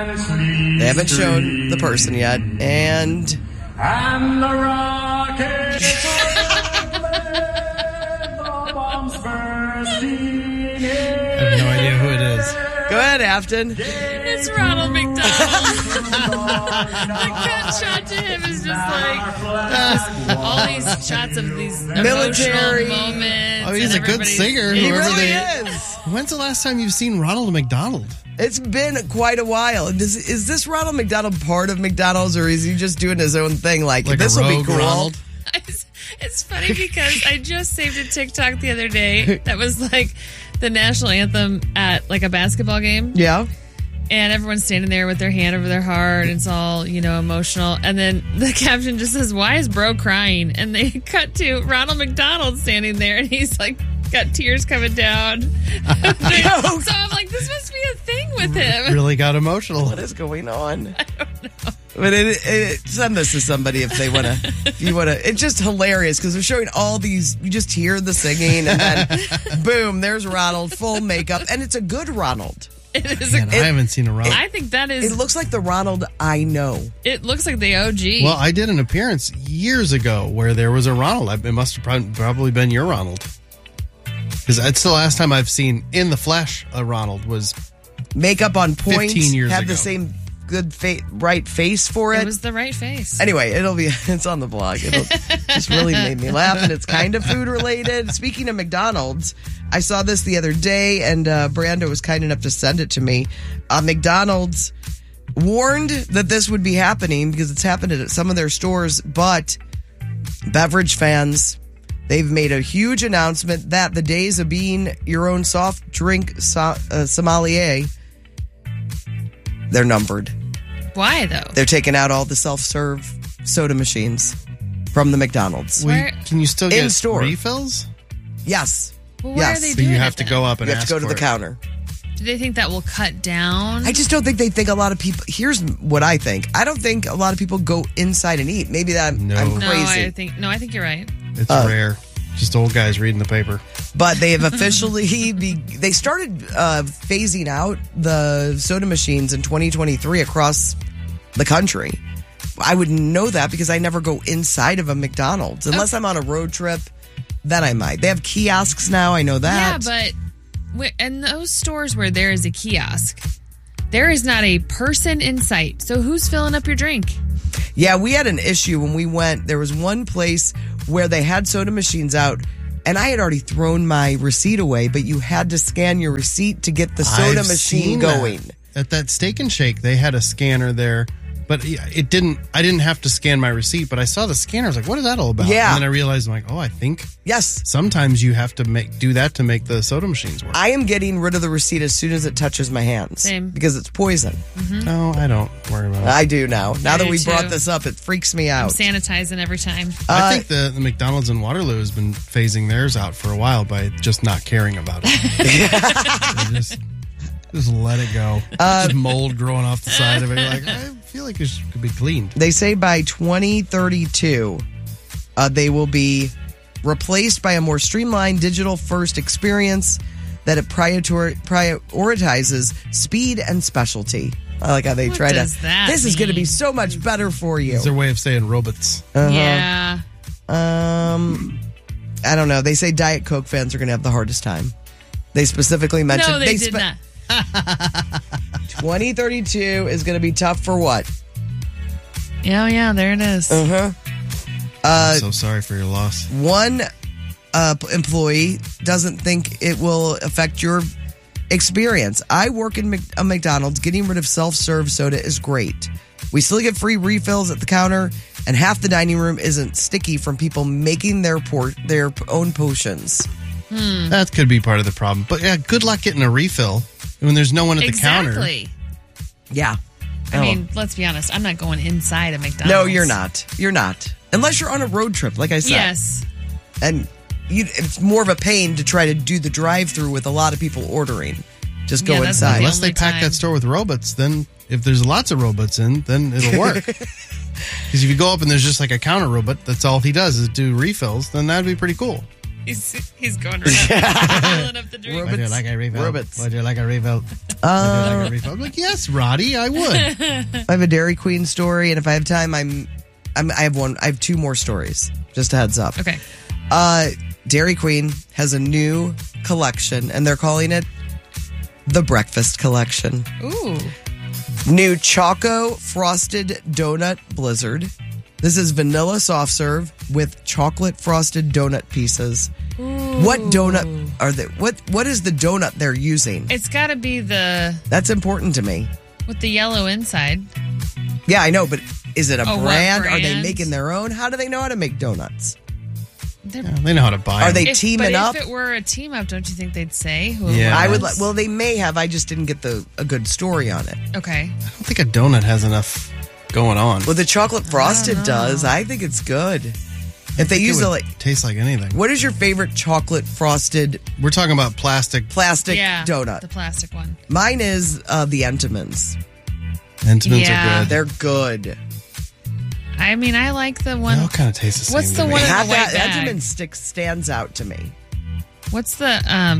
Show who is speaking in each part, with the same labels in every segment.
Speaker 1: They haven't shown the person yet. And
Speaker 2: the rockets the bombs bursting in.
Speaker 3: I have no idea who it is.
Speaker 1: go ahead, Afton.
Speaker 4: It's Ronald McDonald. The cut shot to him is just like all these shots of these
Speaker 1: Military
Speaker 4: emotional moments.
Speaker 3: Oh, he's a good singer.
Speaker 1: He
Speaker 3: whoever
Speaker 1: really
Speaker 3: they
Speaker 1: is.
Speaker 3: When's the last time you've seen Ronald McDonald?
Speaker 1: It's been quite a while. Is this Ronald McDonald part of McDonald's, or is he just doing his own thing? Like this will be cool.
Speaker 3: Ronald?
Speaker 4: It's funny because I just saved a TikTok the other day that was like the national anthem at like a basketball game.
Speaker 1: Yeah.
Speaker 4: And everyone's standing there with their hand over their heart. And it's all, emotional. And then the caption just says, "Why is bro crying?" And they cut to Ronald McDonald standing there, and he's like got tears coming down. So I'm like, this must be a thing with him.
Speaker 3: Really got emotional.
Speaker 1: What is going on?
Speaker 4: I don't know.
Speaker 1: But send this to somebody if they want to. If you want to, it's just hilarious because they're showing all these. You just hear the singing, and then boom, there's Ronald, full makeup, and it's a good Ronald.
Speaker 4: It is.
Speaker 3: Man, I haven't seen a Ronald.
Speaker 4: I think that is.
Speaker 1: It looks like the Ronald I know.
Speaker 4: It looks like the OG.
Speaker 3: Well, I did an appearance years ago where there was a Ronald. It must have probably been your Ronald. Because that's the last time I've seen in the flesh a Ronald was
Speaker 1: Makeup on point.
Speaker 3: 15 years
Speaker 1: have
Speaker 3: ago.
Speaker 1: the same good right face for it.
Speaker 4: It was the right face.
Speaker 1: Anyway, it's on the blog. It'll just really made me laugh, and it's kind of food related. Speaking of McDonald's, I saw this the other day, and Brando was kind enough to send it to me. McDonald's warned that this would be happening because it's happened at some of their stores, but beverage fans, they've made a huge announcement that the days of being your own soft drink sommelier, they're numbered.
Speaker 4: Why though?
Speaker 1: They're taking out all the self-serve soda machines from the McDonald's.
Speaker 3: Can you still
Speaker 1: In
Speaker 3: get
Speaker 1: store.
Speaker 3: refills?
Speaker 1: Yes.
Speaker 4: Well, why
Speaker 1: yes.
Speaker 4: are they
Speaker 3: So
Speaker 4: doing
Speaker 3: you
Speaker 4: it
Speaker 3: have to
Speaker 4: then?
Speaker 3: go up and
Speaker 1: You have
Speaker 3: ask
Speaker 1: to go to
Speaker 3: for
Speaker 1: the
Speaker 3: it.
Speaker 1: counter.
Speaker 4: Do they think that will cut down?
Speaker 1: I just don't think they think a lot of people. Here's what I think. I don't think a lot of people go inside and eat. Maybe that I'm
Speaker 3: No.
Speaker 1: crazy.
Speaker 4: I think you're right.
Speaker 3: It's rare. Just old guys reading the paper.
Speaker 1: But they have officially they started phasing out the soda machines in 2023 across the country. I wouldn't know that because I never go inside of a McDonald's unless I'm on a road trip. Then I might. They have kiosks now. I know that.
Speaker 4: Yeah, but in those stores where there is a kiosk, there is not a person in sight. So who's filling up your drink?
Speaker 1: Yeah, we had an issue when we went. There was one place where they had soda machines out, and I had already thrown my receipt away, but you had to scan your receipt to get the soda
Speaker 3: I've
Speaker 1: machine
Speaker 3: seen
Speaker 1: going.
Speaker 3: At that Steak and Shake, they had a scanner there, but it didn't. I didn't have to scan my receipt, but I saw the scanner. I was like, "What is that all about?"
Speaker 1: Yeah.
Speaker 3: And then I realized, I'm like, "Oh, I think
Speaker 1: Yes.
Speaker 3: sometimes you have to do that to make the soda machines work."
Speaker 1: I am getting rid of the receipt as soon as it touches my hands.
Speaker 4: Same.
Speaker 1: Because it's poison.
Speaker 3: No, I don't worry about it.
Speaker 1: I do now. Now that
Speaker 4: do
Speaker 1: we
Speaker 4: too.
Speaker 1: brought this up, it freaks me
Speaker 4: I'm
Speaker 1: out.
Speaker 4: sanitizing every time.
Speaker 3: I think the McDonald's in Waterloo has been phasing theirs out for a while by just not caring about it. Just let it go. Just mold growing off the side of it. You're like, I feel like this could be cleaned.
Speaker 1: They say by 2032, they will be replaced by a more streamlined digital-first experience that it prioritizes speed and specialty. I like how they
Speaker 4: What
Speaker 1: try
Speaker 4: does
Speaker 1: to.
Speaker 4: that
Speaker 1: This is going to be
Speaker 4: mean?
Speaker 1: so much better for you.
Speaker 3: It's their way of saying robots.
Speaker 4: Yeah.
Speaker 1: I don't know. They say Diet Coke fans are going to have the hardest time. They specifically mentioned.
Speaker 4: No, they did not.
Speaker 1: 2032 is going to be tough for what?
Speaker 4: Yeah, there it is.
Speaker 3: I'm so sorry for your loss.
Speaker 1: One employee doesn't think it will affect your experience. I work in a McDonald's. Getting rid of self-serve soda is great. We still get free refills at the counter, and half the dining room isn't sticky from people making their own potions.
Speaker 3: That could be part of the problem. But yeah, good luck getting a refill when there's no one at the counter.
Speaker 4: Exactly.
Speaker 1: Yeah.
Speaker 4: I mean, let's be honest. I'm not going inside a McDonald's.
Speaker 1: No, you're not. You're not. Unless you're on a road trip, like I said.
Speaker 4: Yes.
Speaker 1: And it's more of a pain to try to do the drive-through with a lot of people ordering. Just go
Speaker 4: Yeah, that's
Speaker 1: inside.
Speaker 4: the
Speaker 3: Unless they
Speaker 4: only
Speaker 3: pack
Speaker 4: time.
Speaker 3: that store with robots, then if there's lots of robots in, then it'll work. Because if you go up and there's just like a counter robot, that's all he does is do refills, then that'd be pretty cool.
Speaker 4: He's going around filling up the drink.
Speaker 3: Would you like a refill?
Speaker 1: Robots.
Speaker 3: Would you like a refill? Would you like a refill? I'm like, yes, Roddy, I would.
Speaker 1: I have a Dairy Queen story, and if I have time, I have two more stories. Just a heads up.
Speaker 4: Okay.
Speaker 1: Dairy Queen has a new collection, and they're calling it the Breakfast Collection.
Speaker 4: Ooh.
Speaker 1: New Choco Frosted Donut Blizzard. This is vanilla soft serve with chocolate frosted donut pieces.
Speaker 4: Ooh.
Speaker 1: What donut are they? What is the donut they're using?
Speaker 4: It's got to be the
Speaker 1: That's important to me.
Speaker 4: with the yellow inside.
Speaker 1: Yeah, I know, but is it a
Speaker 4: Oh, what
Speaker 1: brand? Are they
Speaker 4: brand?
Speaker 1: making their own? How do they know how to make donuts?
Speaker 3: Yeah, they know how to buy
Speaker 1: Are
Speaker 3: them.
Speaker 1: they teaming up?
Speaker 4: If it were a team up, don't you think they'd say who it
Speaker 3: Yeah.
Speaker 1: I would.
Speaker 4: was?
Speaker 1: Well, they may have. I just didn't get a good story on it.
Speaker 4: Okay.
Speaker 3: I don't think a donut has enough going on.
Speaker 1: Well, the chocolate frosted does. I think it's good. If they use
Speaker 3: it
Speaker 1: it
Speaker 3: would
Speaker 1: like,
Speaker 3: taste like anything.
Speaker 1: what is your favorite chocolate frosted
Speaker 3: We're talking about plastic.
Speaker 1: plastic
Speaker 4: Yeah.
Speaker 1: donut?
Speaker 4: The plastic one.
Speaker 1: Mine is the Entenmann's.
Speaker 3: Entenmann's
Speaker 4: Yeah.
Speaker 3: are good.
Speaker 1: They're good.
Speaker 4: I mean, I like the one.
Speaker 3: They all kind of taste the same.
Speaker 4: What's
Speaker 3: to
Speaker 4: the
Speaker 3: me.
Speaker 4: one in the
Speaker 1: Have
Speaker 4: white
Speaker 1: that
Speaker 4: bag?
Speaker 1: Entenmann's stick stands out to me.
Speaker 4: What's the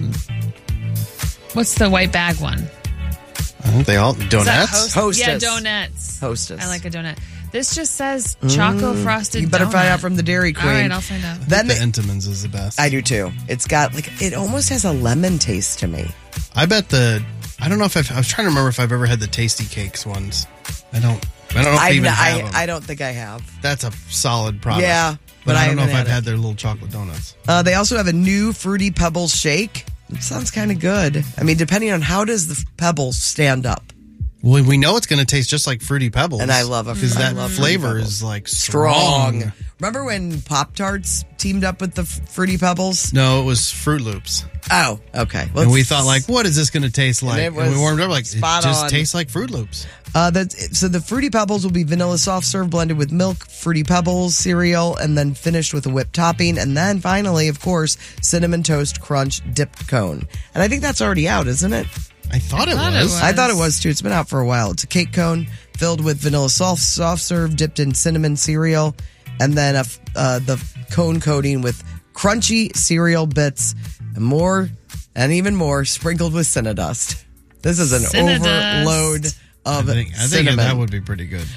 Speaker 4: white bag one?
Speaker 3: I think they all
Speaker 4: Is that
Speaker 3: donuts.
Speaker 1: Hostess.
Speaker 4: Yeah, donuts.
Speaker 1: Hostess.
Speaker 4: I like a donut. This just says choco frosted.
Speaker 1: You better
Speaker 4: donut.
Speaker 1: find out from the Dairy Queen.
Speaker 4: All right, I'll find out.
Speaker 1: Then
Speaker 3: the
Speaker 1: they-
Speaker 3: Entenmann's is the best.
Speaker 1: I do too. It's got it almost has a lemon taste to me.
Speaker 3: I bet I don't know if I was trying to remember if I've ever had the Tasty Cakes ones. I don't know if they even have them.
Speaker 1: I don't think I have.
Speaker 3: That's a solid product.
Speaker 1: Yeah,
Speaker 3: but I don't know if
Speaker 1: haven't
Speaker 3: I've
Speaker 1: had
Speaker 3: had their little chocolate donuts.
Speaker 1: They also have a new Fruity Pebbles shake. It sounds kind of good. I mean, depending on how does the Pebbles stand up.
Speaker 3: Well, we know it's going to taste just like Fruity Pebbles.
Speaker 1: And I love
Speaker 3: because
Speaker 1: I
Speaker 3: that
Speaker 1: love Fruity
Speaker 3: flavor
Speaker 1: Pebbles.
Speaker 3: is like
Speaker 1: Strong.
Speaker 3: strong.
Speaker 1: Remember when Pop-Tarts teamed up with the Fruity Pebbles?
Speaker 3: No, it was Fruit Loops.
Speaker 1: Oh, okay.
Speaker 3: And we thought, like, what is this going to taste like?
Speaker 1: it
Speaker 3: And we
Speaker 1: was
Speaker 3: warmed up, like, it
Speaker 1: spot
Speaker 3: just
Speaker 1: on.
Speaker 3: tastes like Fruit Loops.
Speaker 1: So the Fruity Pebbles will be vanilla soft serve blended with milk, Fruity Pebbles cereal, and then finished with a whipped topping. And then finally, of course, Cinnamon Toast Crunch dipped cone. And I think that's already out, isn't it?
Speaker 3: I thought it
Speaker 4: thought it
Speaker 3: was.
Speaker 4: was.
Speaker 1: I thought it was too. It's been out for a while. It's a cake cone filled with vanilla soft serve dipped in cinnamon cereal, and then the cone coating with crunchy cereal bits and even more sprinkled with Cinnadust. This is an
Speaker 4: Cinnadust.
Speaker 1: overload of
Speaker 3: I think
Speaker 1: cinnamon.
Speaker 3: that would be pretty good.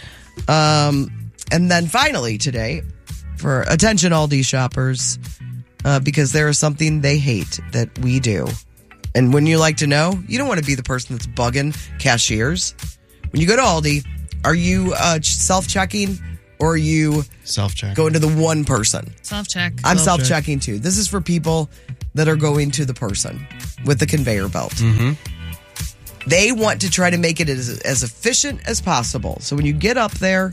Speaker 1: And then finally today, for attention Aldi shoppers, because there is something they hate that we do. And when you like to know, you don't want to be the person that's bugging cashiers. When you go to Aldi, are you self-checking or are you
Speaker 3: Self-check.
Speaker 1: going to the one person?
Speaker 4: Self-check.
Speaker 1: I'm
Speaker 3: Self-check.
Speaker 1: self-checking too. This is for people that are going to the person with the conveyor belt. Mm-hmm. They want to try to make it as efficient as possible. So when you get up there,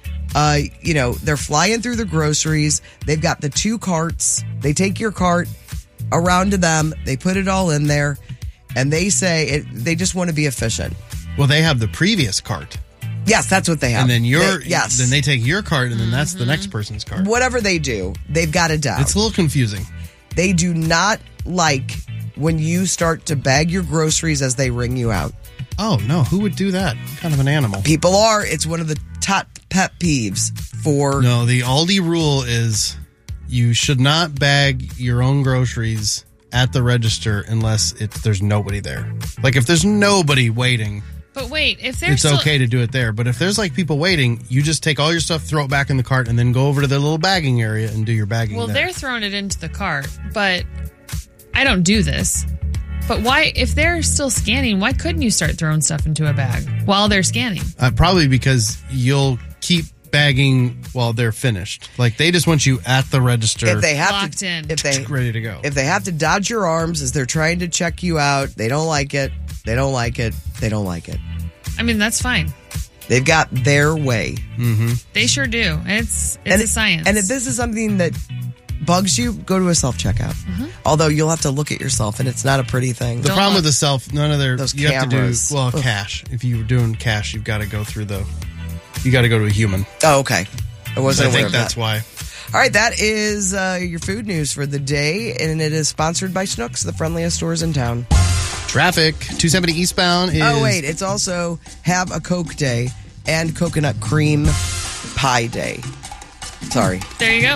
Speaker 1: they're flying through the groceries. They've got the 2 carts. They take your cart around to them. They put it all in there, and they say they just want to be efficient.
Speaker 3: Well, they have the previous cart.
Speaker 1: Yes, that's what they have.
Speaker 3: And then
Speaker 1: yes.
Speaker 3: then they take your cart, and then that's the next person's cart.
Speaker 1: Whatever they do, they've got it down.
Speaker 3: It's a little confusing.
Speaker 1: They do not like when you start to bag your groceries as they ring you out.
Speaker 3: Oh, no. Who would do that? Kind of an animal.
Speaker 1: People are. It's one of the top pet peeves for...
Speaker 3: No, the Aldi rule is you should not bag your own groceries at the register unless there's nobody there. Like, if there's nobody waiting,
Speaker 4: But wait, if they're
Speaker 3: it's
Speaker 4: still,
Speaker 3: okay to do it there. But if there's, like, people waiting, you just take all your stuff, throw it back in the cart, and then go over to the little bagging area and do your bagging
Speaker 4: well,
Speaker 3: there.
Speaker 4: they're throwing it into the cart, but I don't do this. But why, if they're still scanning, why couldn't you start throwing stuff into a bag while they're scanning?
Speaker 3: Probably because you'll keep bagging while they're finished. Like, they just want you at the register
Speaker 1: If they have
Speaker 4: Locked
Speaker 1: to,
Speaker 4: in.
Speaker 1: if they
Speaker 3: ready to go.
Speaker 1: if they have to dodge your arms as they're trying to check you out, they don't like it. They don't like it. They don't like it.
Speaker 4: I mean, that's fine.
Speaker 1: They've got their way.
Speaker 4: They sure do. It's a science.
Speaker 1: And if this is something that bugs you, go to a self-checkout.
Speaker 4: Mm-hmm.
Speaker 1: Although you'll have to look at yourself, and it's not a pretty thing.
Speaker 3: The problem with the none of their,
Speaker 1: Those
Speaker 3: you have to do,
Speaker 1: cameras.
Speaker 3: well,
Speaker 1: Ugh.
Speaker 3: cash. If you were doing cash, you've got to go through you got to go to a human.
Speaker 1: Oh, okay. I wasn't
Speaker 3: I
Speaker 1: aware
Speaker 3: think
Speaker 1: of
Speaker 3: that's
Speaker 1: that.
Speaker 3: why.
Speaker 1: All right, that is your food news for the day, and it is sponsored by Schnucks, the friendliest stores in town.
Speaker 3: Traffic, 270 eastbound is...
Speaker 1: Oh, wait, it's also Have a Coke Day and Coconut Cream Pie Day. Sorry.
Speaker 4: there you go.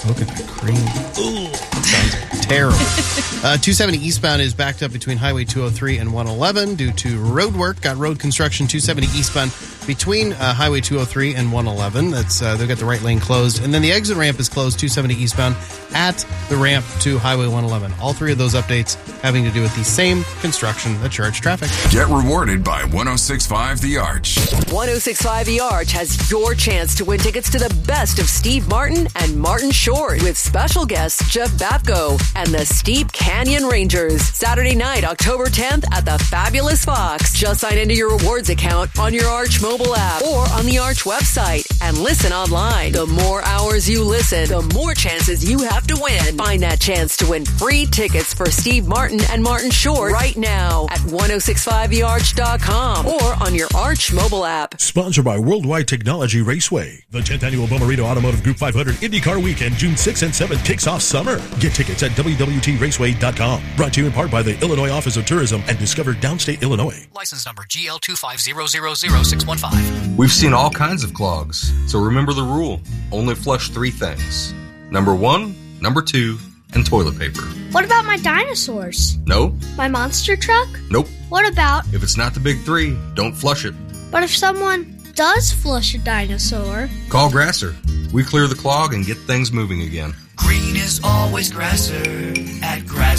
Speaker 3: Look at the cream. Ooh, sounds terrible. 270 eastbound is backed up between Highway 203 and 111 due to road work. Got road construction 270 eastbound between Highway 203 and 111. That's they've got the right lane closed. And then the exit ramp is closed 270 eastbound at the ramp to Highway 111. All three of those updates having to do with the same construction that charged traffic.
Speaker 5: Get rewarded by 106.5 The Arch.
Speaker 6: 106.5 The Arch has your chance to win tickets to the best of Steve Martin and Martin Short with special guests Jeff Bapko and the Steep Canyon Rangers. Saturday night, October 10th at the Fabulous Fox. Just sign into your rewards account on your Arch mobile app or on the Arch website and listen online. The more hours you listen, the more chances you have to win. Find that chance to win free tickets for Steve Martin and Martin Short right now at 1065thearch.com or on your Arch mobile app.
Speaker 7: Sponsored by Worldwide Technology Raceway. The 10th Annual Bomarito Automotive Group 500 IndyCar Weekend, June 6th and 7th, kicks off summer. Get tickets at WWTRaceway.com. Brought to you in part by the Illinois Office of Tourism and Discover Downstate Illinois.
Speaker 8: License number GL250000615.
Speaker 9: We've seen all kinds of clogs, so remember the rule. Only flush 3 things. Number 1, number 2, and toilet paper.
Speaker 10: What about my dinosaurs?
Speaker 9: No.
Speaker 10: My monster truck?
Speaker 9: Nope.
Speaker 10: What about...
Speaker 9: If it's not the big 3, don't flush it.
Speaker 10: But if someone does flush a dinosaur...
Speaker 9: Call Grasser. We clear the clog and get things moving again.
Speaker 8: Green is always Grasser at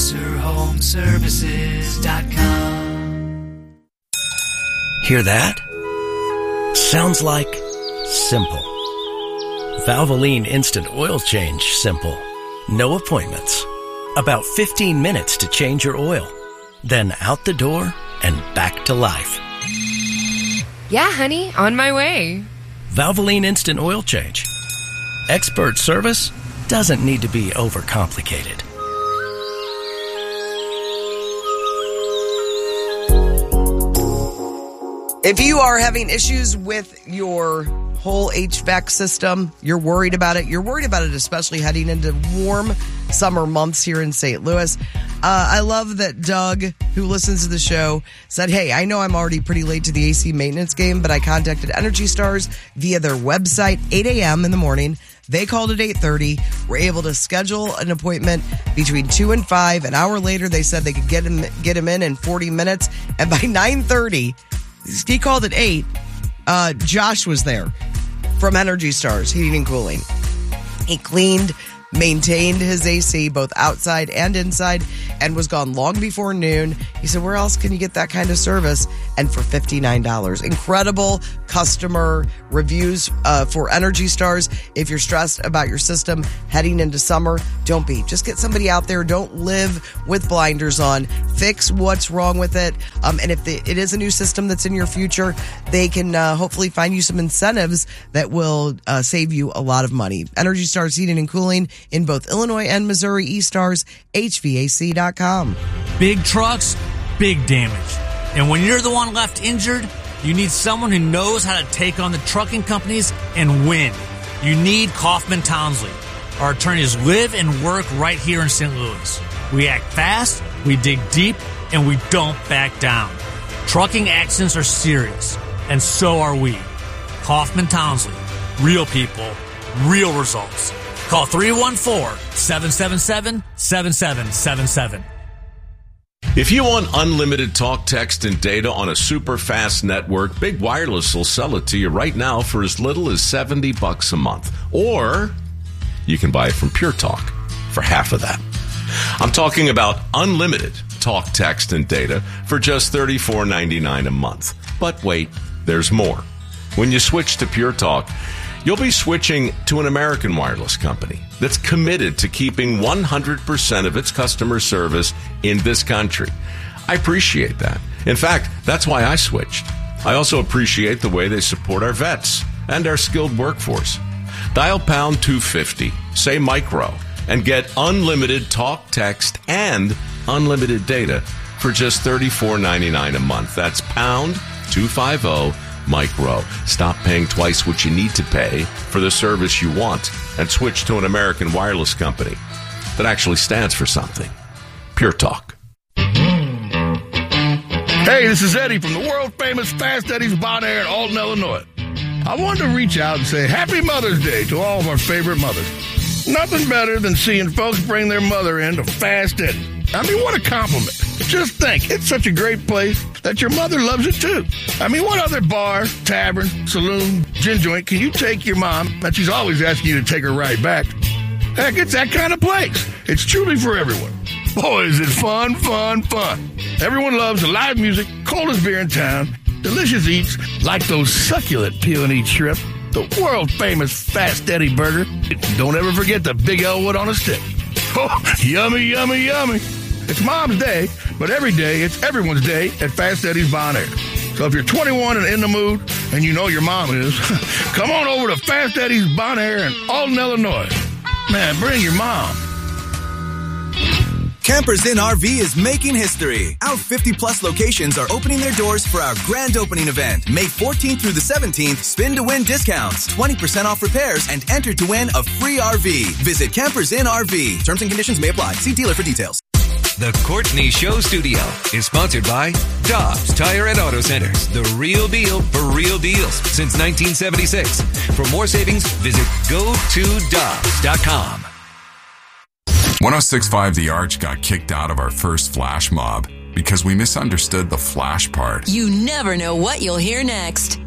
Speaker 8: GrasserHomeservices.com.
Speaker 11: Hear that? Sounds like simple. Valvoline Instant Oil Change simple. No appointments. About 15 minutes to change your oil. Then out the door and back to life.
Speaker 12: Yeah, honey, on my way.
Speaker 11: Valvoline Instant Oil Change. Expert service doesn't need to be overcomplicated.
Speaker 1: If you are having issues with your whole HVAC system, you're worried about it. You're worried about it, especially heading into warm summer months here in St. Louis. I love that Doug, who listens to the show, said, hey, I know I'm already pretty late to the AC maintenance game, but I contacted Energy Stars via their website, 8 a.m. in the morning. They called at 8:30. We're able to schedule an appointment between 2 and 5. An hour later, they said they could get him in 40 minutes. And by 9:30, he called at 8. Josh was there from Energy Stars Heating and Cooling. He cleaned, maintained his AC both outside and inside, and was gone long before noon. He said, where else can you get that kind of service? And for $59. Incredible customer reviews for Energy Stars. If you're stressed about your system heading into summer, don't be. Just get somebody out there. Don't live with blinders on. Fix what's wrong with it. And if it is a new system that's in your future, they can hopefully find you some incentives that will save you a lot of money. Energy Stars Heating and Cooling in both Illinois and Missouri. eStars, HVAC.com.
Speaker 13: Big trucks, big damage. And when you're the one left injured, you need someone who knows how to take on the trucking companies and win. You need Kaufman Townsley. Our attorneys live and work right here in St. Louis. We act fast, we dig deep, and we don't back down. Trucking accidents are serious, and so are we. Kaufman Townsley. Real people, real results. Call 314-777-7777.
Speaker 14: If you want unlimited talk, text, and data on a super fast network, Big Wireless will sell it to you right now for as little as $70 a month. Or you can buy it from Pure Talk for half of that. I'm talking about unlimited talk, text, and data for just $34.99 a month. But wait, there's more. When you switch to Pure Talk, you'll be switching to an American wireless company that's committed to keeping 100% of its customer service in this country. I appreciate that. In fact, that's why I switched. I also appreciate the way they support our vets and our skilled workforce. Dial pound 250, say micro, and get unlimited talk, text, and unlimited data for just $34.99 a month. That's pound 250 micro. Stop paying twice what you need to pay for the service you want and switch to an American wireless company that actually stands for something. Pure Talk.
Speaker 15: Hey, this is Eddie from the world-famous Fast Eddie's Bon Air in Alton, Illinois. I wanted to reach out and say Happy Mother's Day to all of our favorite mothers. Nothing better than seeing folks bring their mother in to Fast Eddie. I mean, what a compliment. Just think, it's such a great place that your mother loves it too. I mean, what other bar, tavern, saloon, gin joint can you take your mom and she's always asking you to take her right back? Heck, it's that kind of place. It's truly for everyone. Boy, is it fun, fun, fun. Everyone loves the live music, coldest beer in town, delicious eats like those succulent peel and eat shrimp, the world-famous Fast Eddie burger. Don't ever forget the Big Elwood on a stick. Oh, yummy, yummy, yummy. It's Mom's Day, but every day it's everyone's day at Fast Eddie's Bon Air. So if you're 21 and in the mood, and you know your mom is, come on over to Fast Eddie's Bon Air in Alton, Illinois. Man, bring your mom.
Speaker 16: Campers Inn RV is making history. Our 50-plus locations are opening their doors for our grand opening event. May 14th through the 17th, spin to win discounts, 20% off repairs, and enter to win a free RV. Visit Campers Inn RV. Terms and conditions may apply. See dealer for details.
Speaker 17: The Courtney Show Studio is sponsored by Dobbs Tire and Auto Centers. The real deal for real deals since 1976. For more savings, visit GoToDobbs.com.
Speaker 5: 106.5 The Arch got kicked out of our first flash mob because we misunderstood the flash part.
Speaker 18: You never know what you'll hear next.